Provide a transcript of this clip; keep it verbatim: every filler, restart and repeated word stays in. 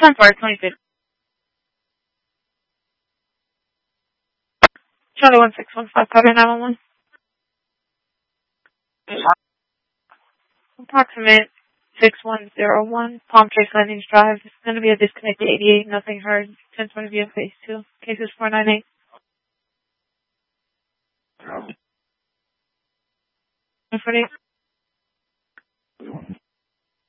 ten four, twenty-fifth. Charlie one six one five, cover nine one one. Approximate six one zero one, Palm Trace Landings Drive. It's going to be a disconnected eighty-eight, nothing heard. ten twenty via phase two. Cases four nine eight. ten forty-eight.